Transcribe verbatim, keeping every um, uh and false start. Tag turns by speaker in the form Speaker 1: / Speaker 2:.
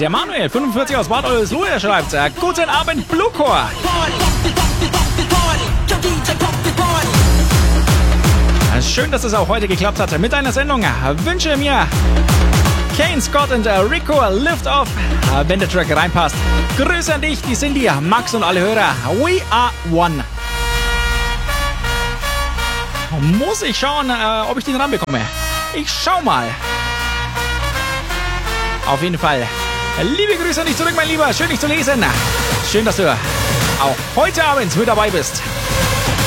Speaker 1: Der Manuel, fünfundvierzig aus Bad Oldesloe, der schreibt, äh, guten Abend, Bluecore. Schön, dass es auch heute geklappt hat mit deiner Sendung. Wünsche mir Kane, Scott und äh, Rico Lift Off, äh, wenn der Track reinpasst. Grüße an dich, die Cindy, Max und alle Hörer. We are one. Muss ich schauen, äh, ob ich den ranbekomme. Ich schau mal. Auf jeden Fall. Liebe Grüße an dich zurück, mein Lieber. Schön, dich zu lesen. Schön, dass du auch heute Abend mit dabei bist.